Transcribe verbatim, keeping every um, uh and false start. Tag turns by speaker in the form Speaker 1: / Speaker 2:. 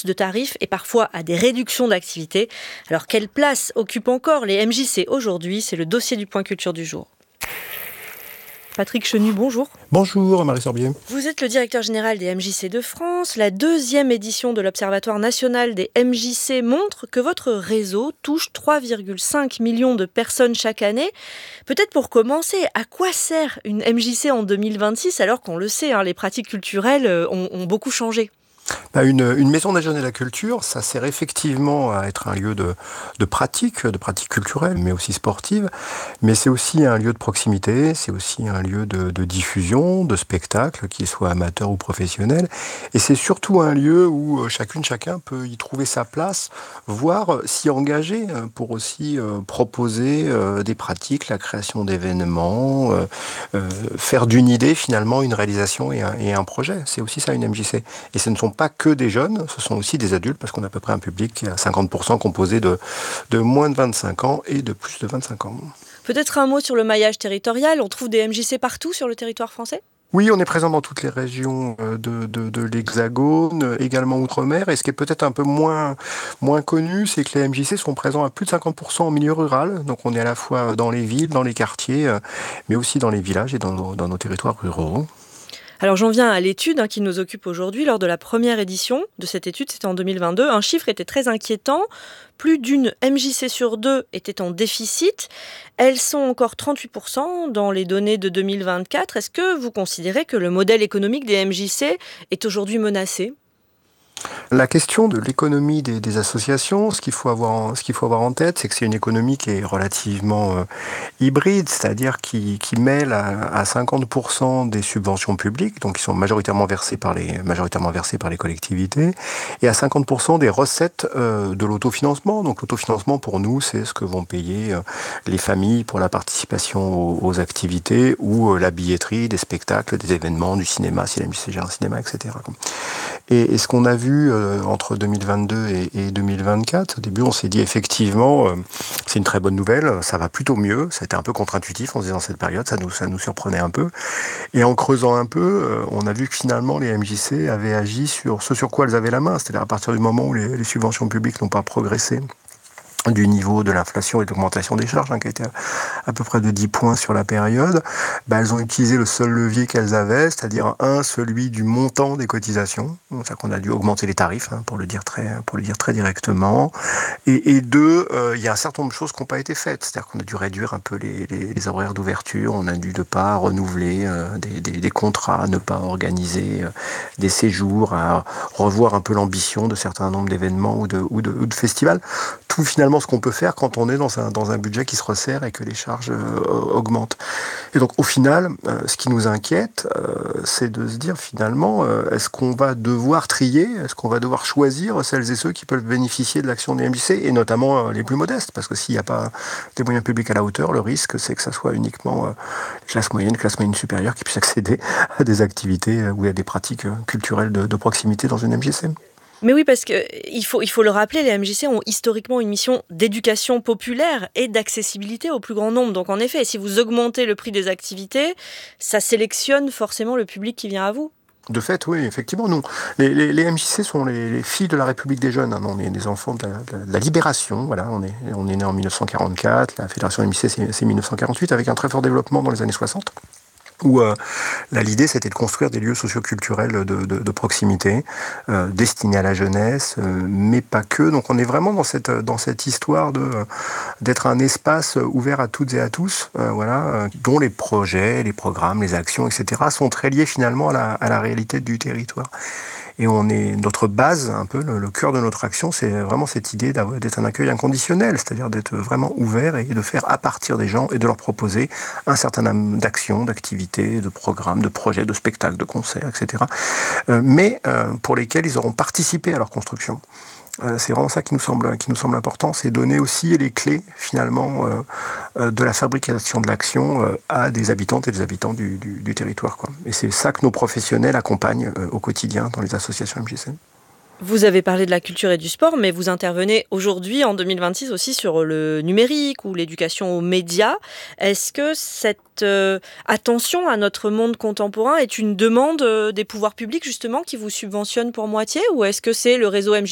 Speaker 1: hausses de tarifs et parfois à des réductions d'activité. Alors quelle place occupent encore les M J C aujourd'hui ? C'est le dossier du Point Culture du jour. Patrick Chenu, bonjour.
Speaker 2: Bonjour Marie Sorbier.
Speaker 1: Vous êtes le directeur général des M J C de France. La deuxième édition de l'Observatoire national des M J C montre que votre réseau touche trois virgule cinq millions de personnes chaque année. Peut-être pour commencer, à quoi sert une M J C en deux mille vingt-six alors qu'on le sait, hein, les pratiques culturelles ont, ont beaucoup changé ?
Speaker 2: Bah une, une maison des jeunes et de la culture, ça sert effectivement à être un lieu de, de pratique, de pratique culturelle, mais aussi sportive. Mais c'est aussi un lieu de proximité, c'est aussi un lieu de, de diffusion, de spectacle, qu'il soit amateur ou professionnel. Et c'est surtout un lieu où chacune, chacun peut y trouver sa place, voire s'y engager pour aussi euh, proposer euh, des pratiques, la création d'événements, euh, euh, faire d'une idée finalement une réalisation et un, et un projet. C'est aussi ça une M J C. Et ce ne sont pas que des jeunes, ce sont aussi des adultes, parce qu'on a à peu près un public qui est à cinquante pour cent composé de, de moins de vingt-cinq ans et de plus de vingt-cinq ans.
Speaker 1: Peut-être un mot sur le maillage territorial. On trouve des M J C partout sur le territoire français ?
Speaker 2: Oui, on est présent dans toutes les régions de, de, de l'Hexagone, également outre-mer. Et ce qui est peut-être un peu moins, moins connu, c'est que les M J C sont présents à plus de cinquante pour cent en milieu rural. Donc on est à la fois dans les villes, dans les quartiers, mais aussi dans les villages et dans nos, dans nos territoires ruraux.
Speaker 1: Alors j'en viens à l'étude hein, qui nous occupe aujourd'hui. Lors de la première édition de cette étude, c'était en deux mille vingt-deux, un chiffre était très inquiétant. Plus d'une M J C sur deux était en déficit. Elles sont encore trente-huit pour cent dans les données de deux mille vingt-quatre. Est-ce que vous considérez que le modèle économique des M J C est aujourd'hui menacé ?
Speaker 2: La question de l'économie des, des associations, ce qu'il faut avoir en, ce qu'il faut avoir en tête, c'est que c'est une économie qui est relativement euh, hybride, c'est-à-dire qui, qui mêle à, à cinquante pour cent des subventions publiques, donc qui sont majoritairement versées par les, majoritairement versées par les collectivités, et à cinquante pour cent des recettes euh, de l'autofinancement. Donc l'autofinancement, pour nous, c'est ce que vont payer euh, les familles pour la participation aux, aux activités ou euh, la billetterie, des spectacles, des événements, du cinéma, si la M J C gère un cinéma, et cetera. Et, et ce qu'on a vu euh, entre deux mille vingt-deux et, et deux mille vingt-quatre, au début on s'est dit effectivement euh, c'est une très bonne nouvelle, ça va plutôt mieux, c'était un peu contre-intuitif en se disant cette période, ça nous, ça nous surprenait un peu. Et en creusant un peu, euh, on a vu que finalement les M J C avaient agi sur ce sur quoi elles avaient la main, c'est-à-dire à partir du moment où les, les subventions publiques n'ont pas progressé du niveau de l'inflation et de l'augmentation des charges, hein, qui a été à, à peu près de dix points sur la période, bah, elles ont utilisé le seul levier qu'elles avaient, c'est-à-dire un, celui du montant des cotisations, c'est-à-dire qu'on a dû augmenter les tarifs, hein, pour le dire très, pour le dire très directement, et, et deux, euh, il y a un certain nombre de choses qui n'ont pas été faites, c'est-à-dire qu'on a dû réduire un peu les, les, les horaires d'ouverture, on a dû ne pas renouveler euh, des, des, des contrats, ne pas organiser euh, des séjours, à revoir un peu l'ambition de certains nombres d'événements ou de, ou de, ou de festivals, tout finalement ce qu'on peut faire quand on est dans un, dans un budget qui se resserre et que les charges euh, augmentent. Et donc au final, euh, ce qui nous inquiète, euh, c'est de se dire finalement, euh, est-ce qu'on va devoir trier, est-ce qu'on va devoir choisir celles et ceux qui peuvent bénéficier de l'action des M J C, et notamment euh, les plus modestes, parce que s'il n'y a pas des moyens publics à la hauteur, le risque c'est que ça soit uniquement euh, classe moyenne, classe moyenne supérieure qui puissent accéder à des activités euh, ou à des pratiques euh, culturelles de, de proximité dans une M J C.
Speaker 1: Mais oui, parce qu'il faut, il faut le rappeler, les M J C ont historiquement une mission d'éducation populaire et d'accessibilité au plus grand nombre. Donc en effet, si vous augmentez le prix des activités, ça sélectionne forcément le public qui vient à vous.
Speaker 2: De fait, oui, effectivement, non. Les, les, les M J C sont les, les filles de la République des jeunes. Hein. On est des enfants de la, de la libération. Voilà, on est, on est né en mille neuf cent quarante-quatre. La fédération M J C, c'est, c'est mille neuf cent quarante-huit, avec un très fort développement dans les années soixante. Où euh, là, l'idée, c'était de construire des lieux socioculturels de, de, de proximité, euh, destinés à la jeunesse, euh, mais pas que. Donc on est vraiment dans cette, dans cette histoire de, euh, d'être un espace ouvert à toutes et à tous, euh, voilà, euh, dont les projets, les programmes, les actions, et cetera sont très liés finalement à la, à la réalité du territoire. Et on est, notre base, un peu, le, le cœur de notre action, c'est vraiment cette idée d'être un accueil inconditionnel, c'est-à-dire d'être vraiment ouvert et de faire à partir des gens et de leur proposer un certain nombre d'actions, d'activités, de programmes, de projets, de spectacles, de concerts, et cetera. Euh, mais euh, pour lesquels ils auront participé à leur construction. Euh, c'est vraiment ça qui nous semble, qui nous semble important, c'est donner aussi les clés, finalement, euh, euh, de la fabrication de l'action euh, à des habitantes et des habitants du, du, du territoire, quoi. Et c'est ça que nos professionnels accompagnent euh, au quotidien dans les associations M J C.
Speaker 1: Vous avez parlé de la culture et du sport, mais vous intervenez aujourd'hui, en deux mille vingt-six, aussi sur le numérique ou l'éducation aux médias. Est-ce que cette euh, attention à notre monde contemporain est une demande euh, des pouvoirs publics, justement, qui vous subventionnent pour moitié, ou est-ce que c'est le réseau M J C